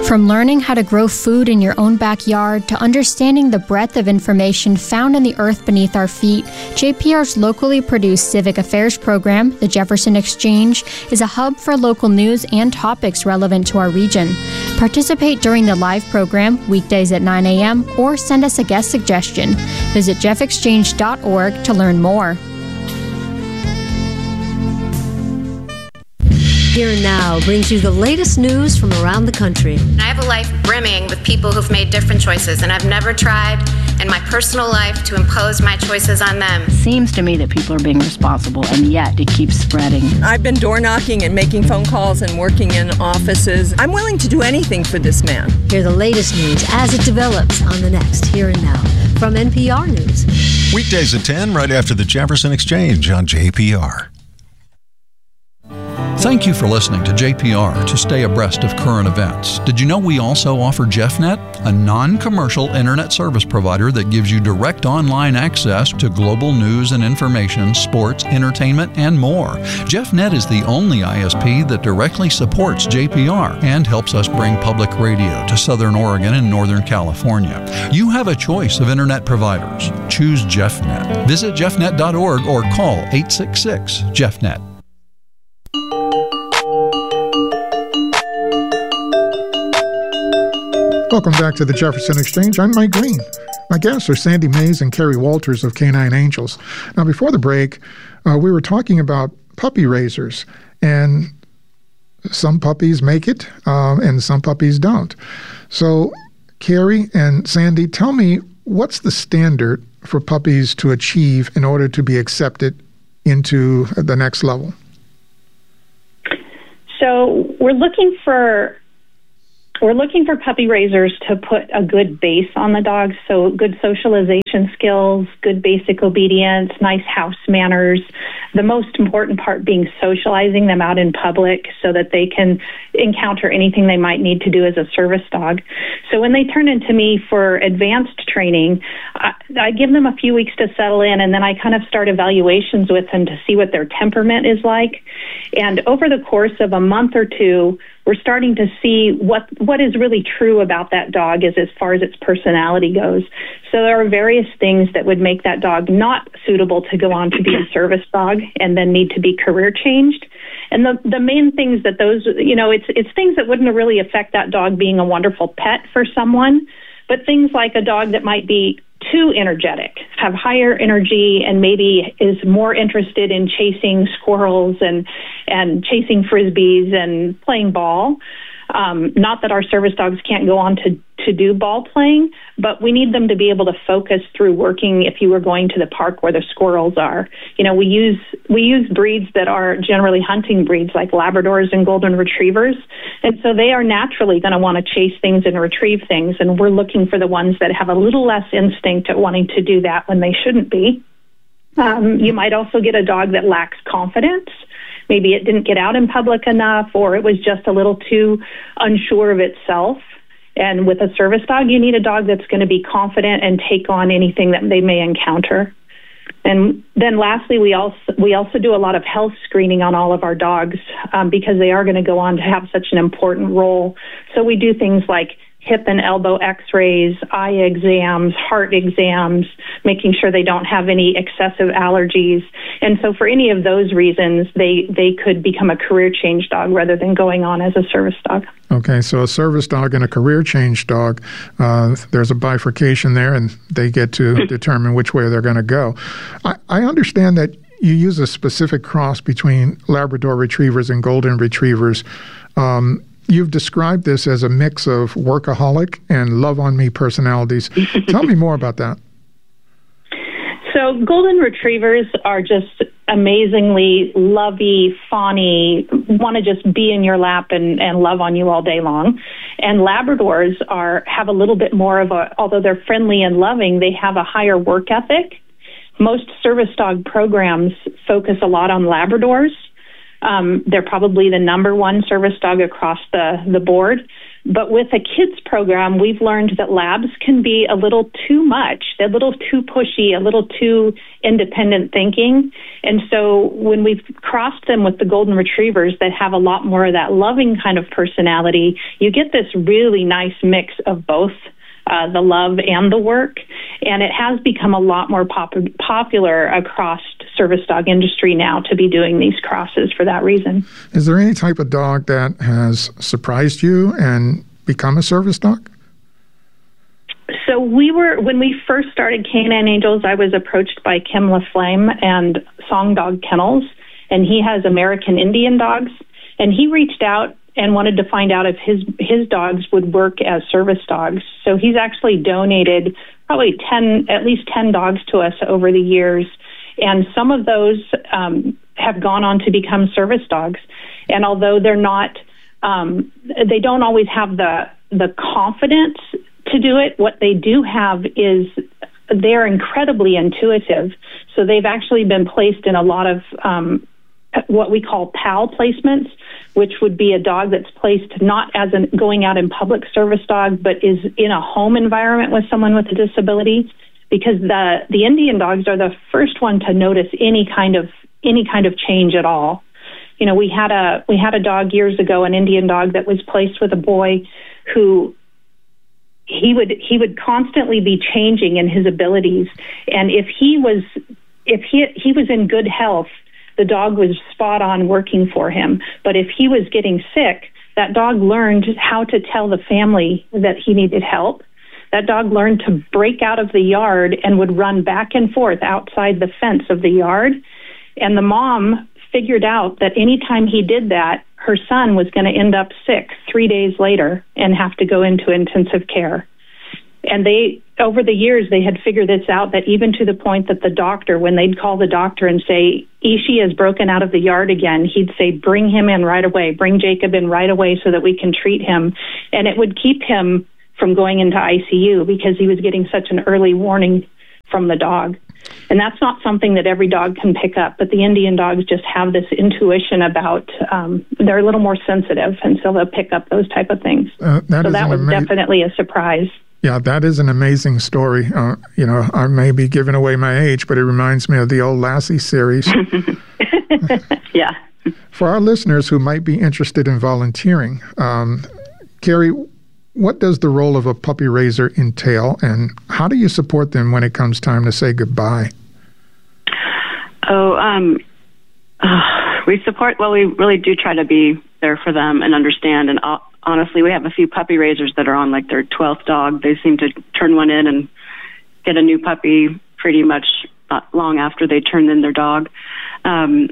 From learning how to grow food in your own backyard to understanding the breadth of information found in the earth beneath our feet, JPR's locally produced civic affairs program, the Jefferson Exchange, is a hub for local news and topics relevant to our region. Participate during the live program, weekdays at 9 a.m., or send us a guest suggestion. Visit jeffexchange.org to learn more. Here and Now brings you the latest news from around the country. I have a life brimming with people who've made different choices, and I've never tried in my personal life to impose my choices on them. It seems to me that people are being responsible, and yet it keeps spreading. I've been door knocking and making phone calls and working in offices. I'm willing to do anything for this man. Hear the latest news as it develops on the next Here and Now from NPR News. Weekdays at 10, right after the Jefferson Exchange on JPR. Thank you for listening to JPR to stay abreast of current events. Did you know we also offer JeffNet, a non-commercial internet service provider that gives you direct online access to global news and information, sports, entertainment, and more. JeffNet is the only ISP that directly supports JPR and helps us bring public radio to Southern Oregon and Northern California. You have a choice of internet providers. Choose JeffNet. Visit jeffnet.org or call 866-JeffNet. Welcome back to the Jefferson Exchange. I'm Mike Green. My guests are Sandy Mays and Carrie Walters of Canine Angels. Now, before the break, we were talking about puppy raisers, and some puppies make it, and some puppies don't. So, Carrie and Sandy, tell me, what's the standard for puppies to achieve in order to be accepted into the next level? So, we're looking for puppy raisers to put a good base on the dog, so good socialization skills, good basic obedience, nice house manners. The most important part being socializing them out in public so that they can encounter anything they might need to do as a service dog. So when they turn into me for advanced training, I give them a few weeks to settle in, and then I kind of start evaluations with them to see what their temperament is like. And over the course of a month or two, we're starting to see what is really true about that dog as far as its personality goes. So there are various things that would make that dog not suitable to go on to be a service dog and then need to be career changed. And the main things that those, it's things that wouldn't really affect that dog being a wonderful pet for someone, but things like a dog that might be too energetic, have higher energy, and maybe is more interested in chasing squirrels and chasing frisbees and playing ball. Not that our service dogs can't go on to do ball playing, but we need them to be able to focus through working if you were going to the park where the squirrels are. We use breeds that are generally hunting breeds like Labradors and Golden Retrievers, and so they are naturally going to want to chase things and retrieve things, and we're looking for the ones that have a little less instinct at wanting to do that when they shouldn't be. You might also get a dog that lacks confidence. Maybe it didn't get out in public enough, or it was just a little too unsure of itself. And with a service dog, you need a dog that's going to be confident and take on anything that they may encounter. And then lastly, we also do a lot of health screening on all of our dogs because they are going to go on to have such an important role. So we do things like hip and elbow x-rays, eye exams, heart exams, making sure they don't have any excessive allergies. And so for any of those reasons, they could become a career change dog rather than going on as a service dog. Okay, so a service dog and a career change dog, there's a bifurcation there, and they get to determine which way they're going to go. I understand that you use a specific cross between Labrador Retrievers and Golden Retrievers. You've described this as a mix of workaholic and love-on-me personalities. Tell me more about that. So Golden Retrievers are just amazingly lovey, fawny, want to just be in your lap and love on you all day long. And Labradors have a little bit more of although they're friendly and loving, they have a higher work ethic. Most service dog programs focus a lot on Labradors. They're probably the number one service dog across the board. But with a kids program, we've learned that labs can be a little too much, a little too pushy, a little too independent thinking. And so when we've crossed them with the golden retrievers that have a lot more of that loving kind of personality, you get this really nice mix of both the love and the work. And it has become a lot more popular across service dog industry now to be doing these crosses for that reason. Is there any type of dog that has surprised you and become a service dog? So when we first started Canine Angels, I was approached by Kim LaFlame and Song Dog Kennels, and he has American Indian dogs, and he reached out and wanted to find out if his dogs would work as service dogs. So he's actually donated probably at least 10 dogs to us over the years. And some of those have gone on to become service dogs. And although they're not, they don't always have the confidence to do it, what they do have is they're incredibly intuitive. So they've actually been placed in a lot of what we call PAL placements, which would be a dog that's placed not as going out in public service dog, but is in a home environment with someone with a disability, because the Indian dogs are the first one to notice any kind of change at all. You know, we had a dog years ago, an Indian dog that was placed with a boy who he would constantly be changing in his abilities, and if he was in good health, the dog was spot on working for him. But if he was getting sick, that dog learned how to tell the family that he needed help. That dog learned to break out of the yard and would run back and forth outside the fence of the yard. And the mom figured out that anytime he did that, her son was going to end up sick 3 days later and have to go into intensive care. And over the years, they had figured this out, that even to the point that the doctor, when they'd call the doctor and say, Ishi has broken out of the yard again, he'd say, bring him in right away, bring Jacob in right away so that we can treat him. And it would keep him from going into ICU because he was getting such an early warning from the dog. And that's not something that every dog can pick up, but the Indian dogs just have this intuition about, they're a little more sensitive, and so they'll pick up those type of things. So that was definitely a surprise. Yeah, that is an amazing story. I may be giving away my age, but it reminds me of the old Lassie series. Yeah. For our listeners who might be interested in volunteering, Carrie, what does the role of a puppy raiser entail, and how do you support them when it comes time to say goodbye? We support, we really do try to be there for them and understand. And honestly, we have a few puppy raisers that are on like their 12th dog. They seem to turn one in and get a new puppy pretty much not long after they turn in their dog. Yeah,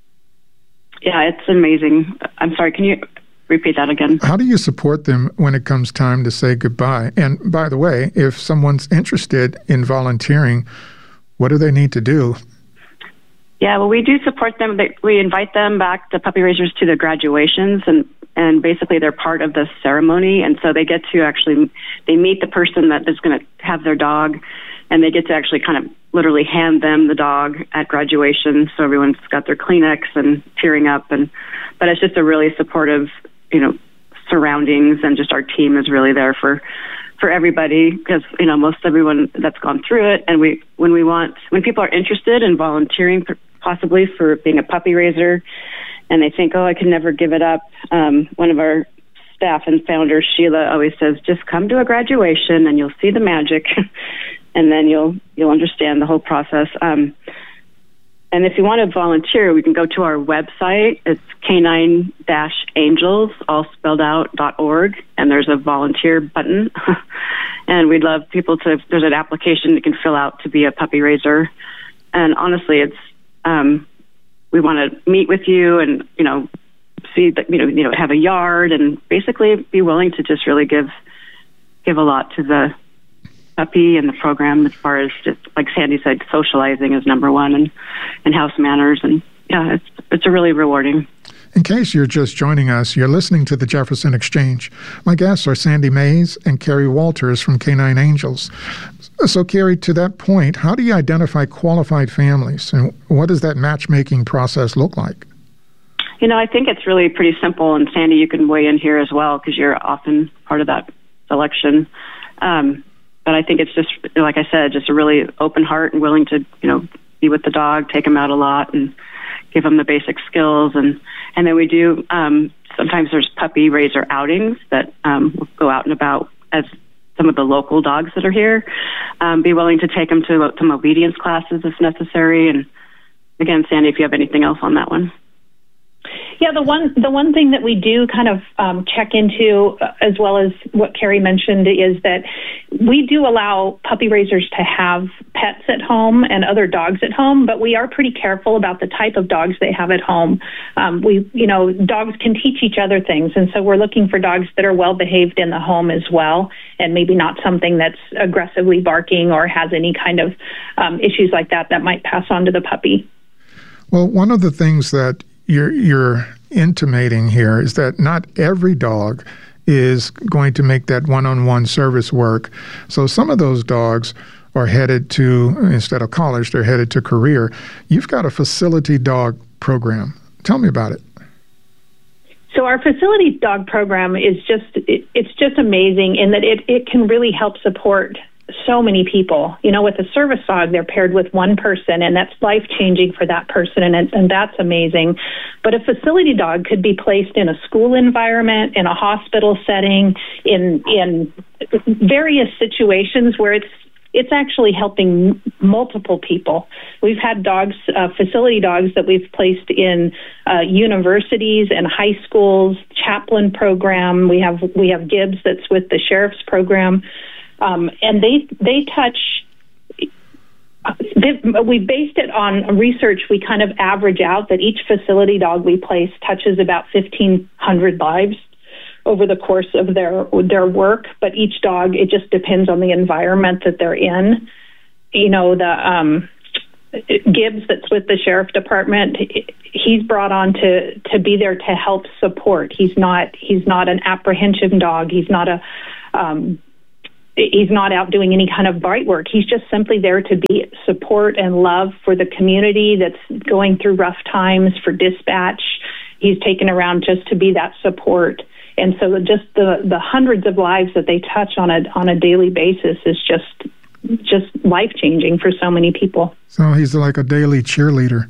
it's amazing. I'm sorry, can you repeat that again? How do you support them when it comes time to say goodbye? And by the way, if someone's interested in volunteering, what do they need to do? Yeah, well, we do support them. We invite them back, the puppy raisers, to the graduations, and basically they're part of the ceremony. And so they get to they meet the person that is going to have their dog, and they get to actually kind of literally hand them the dog at graduation. So everyone's got their Kleenex and tearing up. But it's just a really supportive, surroundings, and just our team is really there for everybody, because most everyone that's gone through it. And when people are interested in volunteering, possibly for being a puppy raiser, and they think, I can never give it up. One of our staff and founder, Sheila, always says, just come to a graduation and you'll see the magic, and then you'll understand the whole process. And if you want to volunteer, we can go to our website. It's canine-angels, all spelled out, .org, and there's a volunteer button. And we'd love people there's an application you can fill out to be a puppy raiser. And honestly, it's, we want to meet with you and, see that, have a yard and basically be willing to just really give a lot to the puppy and the program, as far as, just like Sandy said, socializing is number one, and house manners. And yeah, it's a really rewarding. In case you're just joining us, you're listening to the Jefferson Exchange. My guests are Sandy Mays and Carrie Walters from Canine Angels. So, Carrie, to that point, how do you identify qualified families, and what does that matchmaking process look like? I think it's really pretty simple, and Sandy, you can weigh in here as well because you're often part of that selection. But I think it's just, like I said, just a really open heart and willing to, be with the dog, take him out a lot, and give him the basic skills. And then we do, sometimes there's puppy raiser outings that we'll go out and about as some of the local dogs that are here. Be willing to take them to some obedience classes if necessary. And again, Sandy, if you have anything else on that one. Yeah, the one thing that we do kind of check into, as well as what Carrie mentioned, is that we do allow puppy raisers to have pets at home and other dogs at home, but we are pretty careful about the type of dogs they have at home. Dogs can teach each other things, and so we're looking for dogs that are well behaved in the home as well, and maybe not something that's aggressively barking or has any kind of issues like that might pass on to the puppy. Well, one of the things that you're intimating here is that not every dog is going to make that one-on-one service work. So some of those dogs are headed to, instead of college, they're headed to career. You've got a facility dog program. Tell me about it. So our facility dog program is it's just amazing in that it can really help support so many people. With a service dog, they're paired with one person, and that's life-changing for that person, and that's amazing. But a facility dog could be placed in a school environment, in a hospital setting, in various situations where it's actually helping multiple people. We've had dogs, facility dogs that we've placed in universities and high schools, chaplain program. We have Gibbs that's with the sheriff's program. And they touch, we based it on research. We kind of average out that each facility dog we place touches about 1,500 lives over the course of their work. But each dog, it just depends on the environment that they're in. The Gibbs that's with the sheriff department, he's brought on to be there to help support. He's not an apprehension dog. He's not he's not out doing any kind of bite work. He's just simply there to be support and love for the community that's going through rough times, for dispatch. He's taken around just to be that support. And so just the hundreds of lives that they touch on a daily basis is just life-changing for so many people. So he's like a daily cheerleader.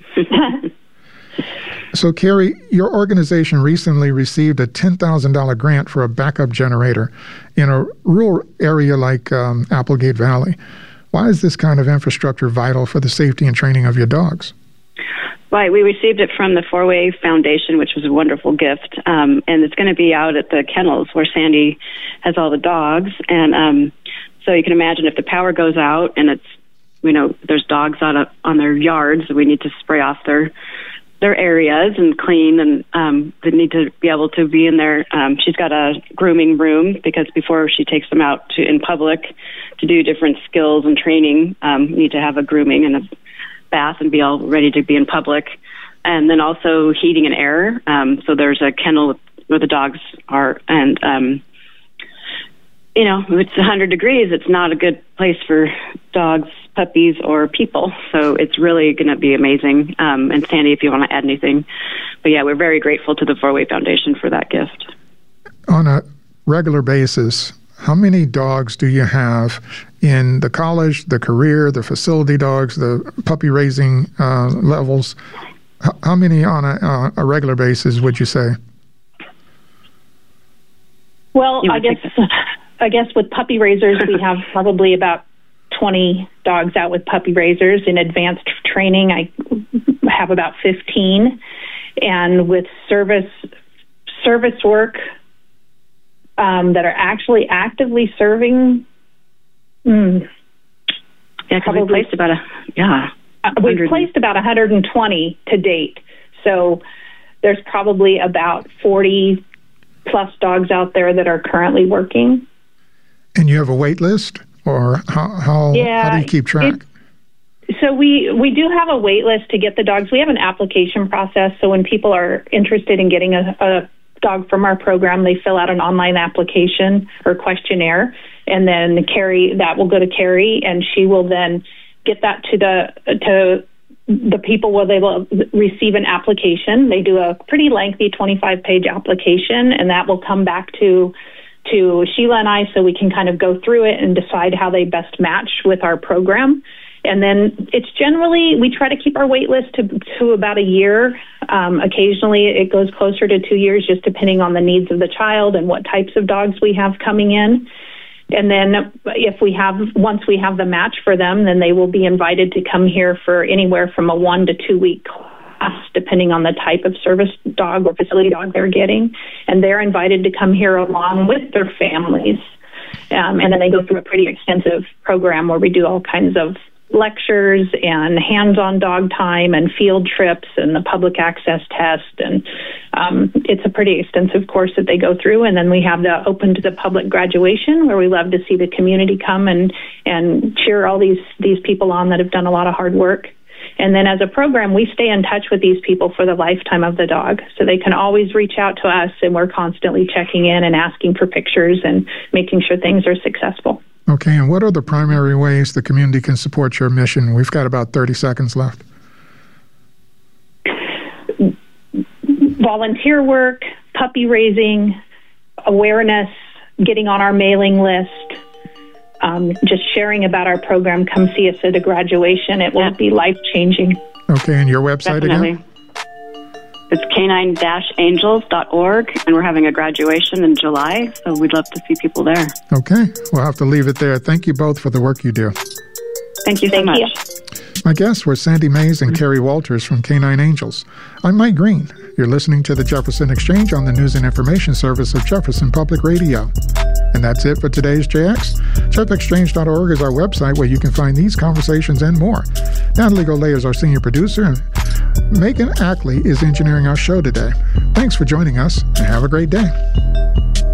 So, Carrie, your organization recently received a $10,000 grant for a backup generator in a rural area like Applegate Valley. Why is this kind of infrastructure vital for the safety and training of your dogs? Right. We received it from the Four-Way Foundation, which was a wonderful gift. And it's going to be out at the kennels where Sandy has all the dogs. And so you can imagine if the power goes out and there's dogs out on their yards, we need to spray off their areas and clean, and they need to be able to be in there. She's got a grooming room because before she takes them out in public to do different skills and training, need to have a grooming and a bath and be all ready to be in public. And then also heating and air. So there's a kennel where the dogs are, and if it's 100 degrees, it's not a good place for dogs, puppies, or people. So it's really going to be amazing. And Sandy, if you want to add anything. But yeah, we're very grateful to the Four-Way Foundation for that gift. On a regular basis, how many dogs do you have in the college, the career, the facility dogs, the puppy raising levels? How many on a regular basis would you say? Well, I guess with puppy raisers, we have probably about 20 dogs out with puppy raisers. In advanced training, I have about 15. And with service work that are actually actively serving, we've placed about we've placed about 120 to date. So there's probably about 40 plus dogs out there that are currently working. And you have a wait list, or how do you keep track? So we do have a wait list to get the dogs. We have an application process. So when people are interested in getting a dog from our program, they fill out an online application or questionnaire, and then that will go to Carrie, and she will then get that to the people will receive an application. They do a pretty lengthy 25-page application, and that will come back to Sheila and I so we can kind of go through it and decide how they best match with our program. And then it's generally, we try to keep our wait list to about a year. Occasionally it goes closer to 2 years, just depending on the needs of the child and what types of dogs we have coming in. And then once we have the match for them, then they will be invited to come here for anywhere from a 1 to 2 week class, depending on the type of service dog or facility dog they're getting. And they're invited to come here along with their families. And then they go through a pretty extensive program where we do all kinds of lectures and hands-on dog time and field trips and the public access test. And it's a pretty extensive course that they go through. And then we have the open to the public graduation, where we love to see the community come and cheer all these people on that have done a lot of hard work. And then as a program, we stay in touch with these people for the lifetime of the dog. So they can always reach out to us, and we're constantly checking in and asking for pictures and making sure things are successful. Okay, and what are the primary ways the community can support your mission? We've got about 30 seconds left. Volunteer work, puppy raising, awareness, getting on our mailing list, just sharing about our program. Come see us at a graduation. It will be life-changing. Okay, and your website again? It's canine-angels.org, and we're having a graduation in July, so we'd love to see people there. Okay, we'll have to leave it there. Thank you both for the work you do. Thank you so much. My guests were Sandy Mays and Carrie Walters from Canine Angels. I'm Mike Green. You're listening to the Jefferson Exchange on the News and Information Service of Jefferson Public Radio. And that's it for today's JX. JeffExchange.org is our website where you can find these conversations and more. Natalie Golay is our senior producer, and Megan Ackley is engineering our show today. Thanks for joining us, and have a great day.